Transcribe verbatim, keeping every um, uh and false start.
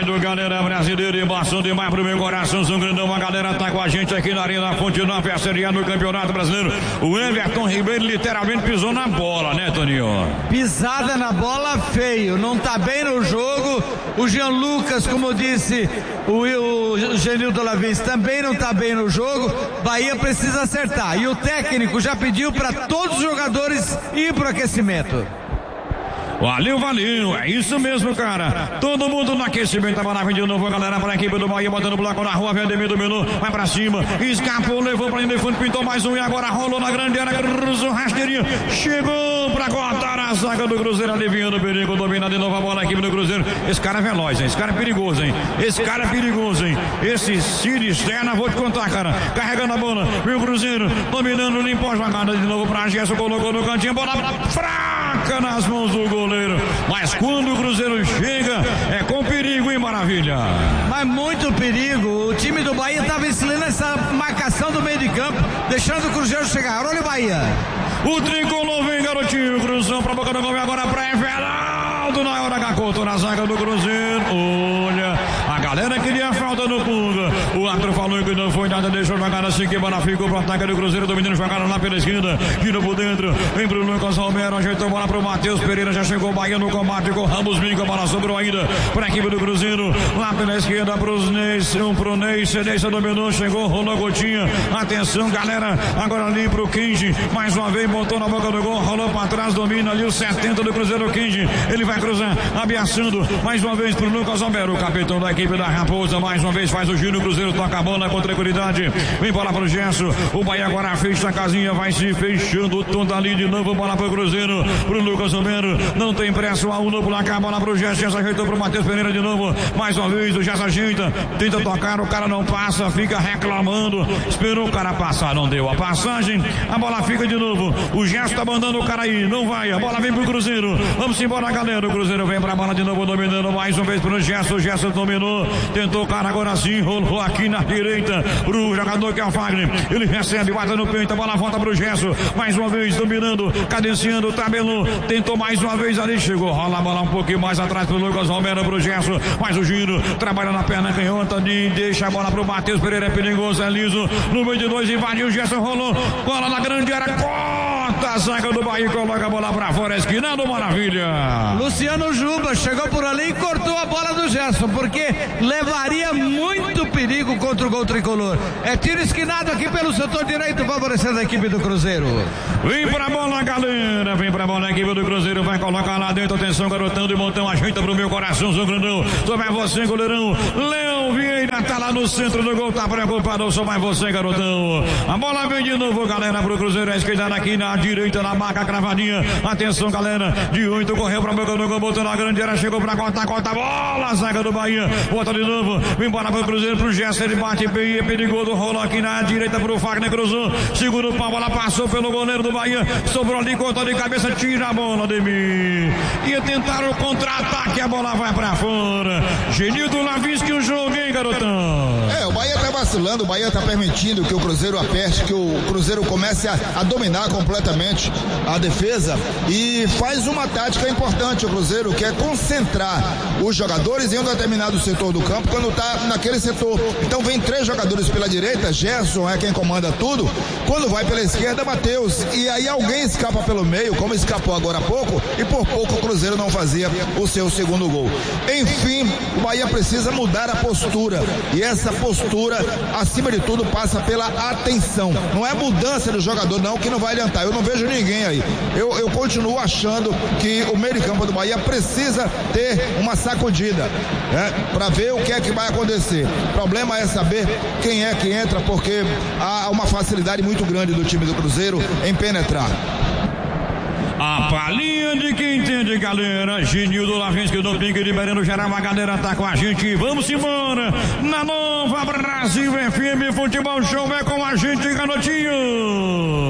do galera brasileira, embaixo demais pro meu coração, São Grandão, a galera tá com a gente aqui na Arena Fonte Nova, a Série A no Campeonato Brasileiro. O Everton Ribeiro literalmente pisou na bola, né, Toninho? Pisada na bola feio, não tá bem no jogo. O Jean Lucas, como disse o, o Genildo Lavis, também não tá bem no jogo. Bahia precisa acertar. E o técnico já pediu para todos os jogadores ir pro aquecimento. Valeu, valeu, é isso mesmo, cara. Todo mundo no aquecimento, tava na frente de novo, galera, para a equipe do Bahia, botando o bloco na rua, Vladimir dominou, vai pra cima, escapou, levou pra linha de fundo, pintou mais um e agora rolou na grande área, cruzou rasteirinha, chegou pra cortar a zaga do Cruzeiro, aliviando o perigo, domina de novo a bola a equipe do Cruzeiro. Esse cara é veloz, hein? Esse cara é perigoso, hein? Esse cara é perigoso, hein? Esse Cid Externa, vou te contar, cara, carregando a bola, viu o Cruzeiro, dominando, limpou a jogada de novo pra Gerson, colocou no cantinho, bola fraca nas mãos do gol. Mas quando o Cruzeiro chega, é com perigo, hein, Maravilha? Mas muito perigo. O time do Bahia estava ensinando essa marcação do meio de campo, deixando o Cruzeiro chegar. Olha o Bahia. O tricolor vem, garotinho. Cruzão pra boca do gol, agora pra Everaldo na hora Gacoto na zaga do Cruzeiro. Olha, a galera queria falta no Punga. O árbitro falou que não foi nada, deixou jogar assim que bola ficou pro ataque do Cruzeiro, dominando, jogaram lá pela esquerda, girou por dentro, vem pro Lucas Romero, ajeitou a bola pro Matheus Pereira, já chegou o Bahia no combate com o Ramos Mingo, a bola sobrou ainda pra equipe do Cruzeiro, lá pela esquerda pros Neis, um pro Neis, Cedência dominou, chegou, rolou a gotinha, atenção galera, agora ali pro Kenji, mais uma vez botou na boca do gol, rolou pra trás, domina ali o setenta do Cruzeiro, Kenji, ele vai cruzar, ameaçando, mais uma vez pro Lucas Romero, o capitão da equipe da Raposa, mais uma vez faz o giro, o Cruzeiro toca a bola com tranquilidade, vem bola pro Gerson, o Bahia agora fecha a casinha, vai se fechando toda ali de novo, bola pro Cruzeiro, pro Lucas Romero, não tem pressa, a um no placar, bola pro Gerson, Gerson ajeitou pro Matheus Pereira de novo, mais uma vez o Gerson ajeita, tenta tocar, o cara não passa, fica reclamando, esperou o cara passar, não deu a passagem, a bola fica de novo, o Gerson tá mandando o cara aí, não vai, a bola vem pro Cruzeiro, vamos embora galera, o Cruzeiro vem pra bola de novo, dominando mais uma vez pro Gerson, o Gerson dominou, tentou o cara agora sim, rolou aqui na direita, pro jogador que é o Fagner, ele recebe, bate no peito, a bola volta pro Gerson, mais uma vez dominando, cadenciando, tabelou, tentou mais uma vez ali, chegou, rola a bola um pouquinho mais atrás pro Lucas Romero, pro Gerson, faz o giro, trabalha na perna canhota, de, deixa a bola pro Matheus Pereira, é perigoso, é liso, no meio de dois, invadiu, o Gerson rolou, bola na grande área, corta a zaga do Bahia, coloca a bola pra fora, esquina do Maravilha. Luciano Juba chegou por ali e cortou a bola do Gerson, porque levaria muito perigo contra o gol tricolor. É tiro esquinado aqui pelo setor direito, favorecendo a equipe do Cruzeiro. Vem pra bola, galera, vem pra bola a equipe do Cruzeiro, vai colocar lá dentro, atenção, garotão de montão, ajeita pro meu coração, São Grandão, só vai você, goleirão, Leão Vieira tá lá no centro do gol, tá preocupado, só vai você, garotão, a bola vem de novo, galera, pro Cruzeiro, a esquerda aqui na direita, na marca cravadinha, atenção, galera, de oito, correu pra boca do gol, botou na grande área, chegou pra cortar, corta a bola, a zaga do Bahia, bota de novo, vem embora pro Cruzeiro, pro Gerson, ele bate bem, é perigoso, rolou aqui na direita pro Fagner, cruzou, segura o pau, bola passou pelo goleiro do Bahia, sobrou ali, cortou de cabeça, tira a bola de mim, ia tentar o contra-ataque, a bola vai pra fora, Genildo Lavis, que o jogo, hein, garotão? É, o Bahia tá vacilando, o Bahia tá permitindo que o Cruzeiro aperte, que o Cruzeiro comece a, a dominar completamente a defesa e faz uma tática importante o Cruzeiro, que é concentrar os jogadores em um determinado setor do campo quando tá naquele setor. Então vem três jogadores pela direita, Gerson é quem comanda tudo, quando vai pela esquerda, Matheus, e aí alguém escapa pelo meio, como escapou agora há pouco, e por pouco o Cruzeiro não fazia o seu segundo gol. Enfim, o Bahia precisa mudar a postura, e essa postura, acima de tudo, passa pela atenção. Não é mudança do jogador não, que não vai adiantar. Eu não vejo ninguém aí. Eu, eu continuo achando que o meio de campo do Bahia precisa ter uma sacudida, né, para ver o que é que vai acontecer. O problema é saber quem é que entra, porque há uma facilidade muito grande do time do Cruzeiro em penetrar. A palhinha de quem entende, galera. Genildo Lavis, que do Pique liberando geral, a galera tá com a gente. Vamos embora na Nova Brasil F M Futebol Show, é com a gente, garotinho.